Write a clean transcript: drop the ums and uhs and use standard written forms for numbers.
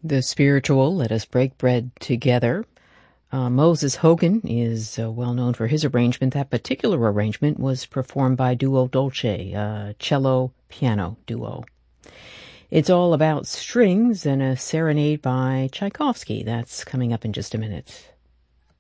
The spiritual Let Us Break Bread Together. Moses Hogan is well known for his arrangement. That particular arrangement was performed by Duo Dolce, a cello-piano duo. It's all about strings and a serenade by Tchaikovsky. That's coming up in just a minute.